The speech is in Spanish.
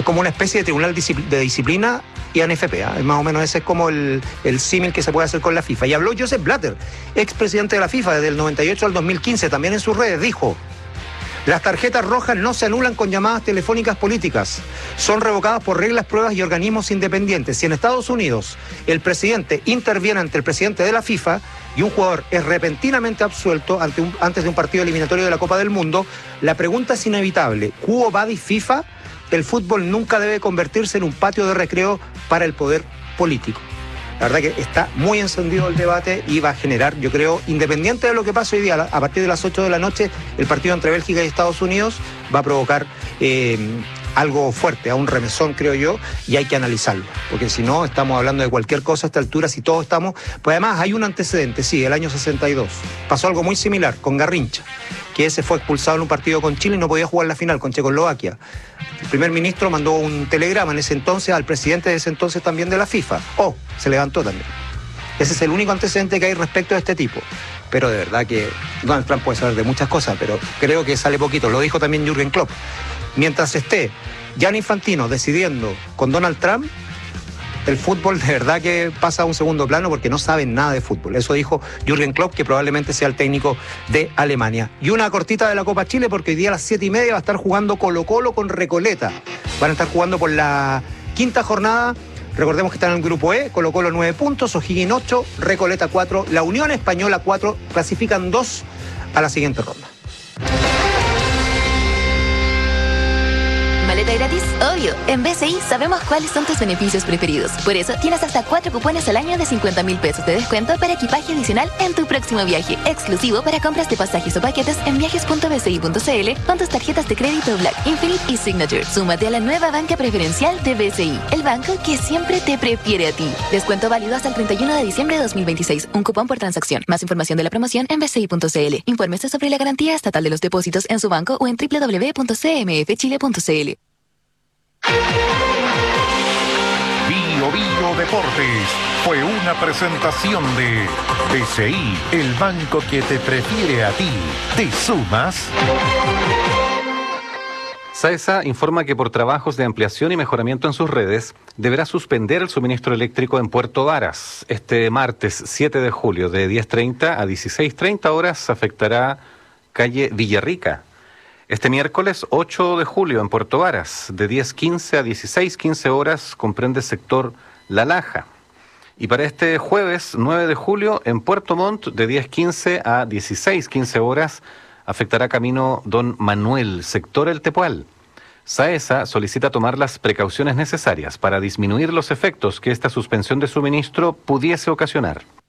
como una especie de tribunal de disciplina y ANFP, ¿eh? Más o menos ese es como el símil que se puede hacer con la FIFA. Y habló Joseph Blatter, expresidente de la FIFA desde el 98 al 2015, también en sus redes dijo: las tarjetas rojas no se anulan con llamadas telefónicas políticas, son revocadas por reglas, pruebas y organismos independientes. Si en Estados Unidos el presidente interviene ante el presidente de la FIFA y un jugador es repentinamente absuelto antes de un partido eliminatorio de la Copa del Mundo, la pregunta es inevitable: ¿Quo vadis FIFA? El fútbol nunca debe convertirse en un patio de recreo para el poder político. La verdad que está muy encendido el debate y va a generar, yo creo, independiente de lo que pase hoy día, a partir de las 8 de la noche, el partido entre Bélgica y Estados Unidos va a provocar algo fuerte, a un remesón, creo yo, y hay que analizarlo, porque si no, estamos hablando de cualquier cosa a esta altura, si todos estamos... Pues además hay un antecedente, sí, el año 62, pasó algo muy similar con Garrincha, que ese fue expulsado en un partido con Chile y no podía jugar la final con Checoslovaquia. El primer ministro mandó un telegrama en ese entonces al presidente de ese entonces también de la FIFA. Se levantó también. Ese es el único antecedente que hay respecto a este tipo. Pero de verdad que Donald Trump puede saber de muchas cosas, pero creo que sale poquito. Lo dijo también Jürgen Klopp. Mientras esté Gianni Infantino decidiendo con Donald Trump, el fútbol de verdad que pasa a un segundo plano porque no saben nada de fútbol. Eso dijo Jürgen Klopp, que probablemente sea el técnico de Alemania. Y una cortita de la Copa Chile, porque hoy día a las 7:30 va a estar jugando Colo-Colo con Recoleta. Van a estar jugando por la quinta jornada. Recordemos que están en el grupo E, Colo-Colo 9 puntos, O'Higgins 8, Recoleta 4, la Unión Española 4, clasifican 2 a la siguiente ronda. ¿Maleta gratis? Obvio. En BCI sabemos cuáles son tus beneficios preferidos. Por eso tienes hasta 4 cupones al año de 50,000 pesos de descuento para equipaje adicional en tu próximo viaje. Exclusivo para compras de pasajes o paquetes en viajes.bci.cl con tus tarjetas de crédito Black, Infinite y Signature. Súmate a la nueva banca preferencial de BCI, el banco que siempre te prefiere a ti. Descuento válido hasta el 31 de diciembre de 2026. Un cupón por transacción. Más información de la promoción en bci.cl. Infórmese sobre la garantía estatal de los depósitos en su banco o en www.cmfchile.cl. Bio Bio Deportes fue una presentación de BCI, el banco que te prefiere a ti. ¿Te sumas? SAESA informa que por trabajos de ampliación y mejoramiento en sus redes, deberá suspender el suministro eléctrico en Puerto Varas. Este martes 7 de julio de 10:30 a 16:30 horas afectará calle Villarrica. Este miércoles 8 de julio en Puerto Varas, de 10:15 a 16:15 horas, comprende sector La Laja. Y para este jueves 9 de julio en Puerto Montt, de 10:15 a 16:15 horas, afectará camino Don Manuel, sector El Tepual. SAESA solicita tomar las precauciones necesarias para disminuir los efectos que esta suspensión de suministro pudiese ocasionar.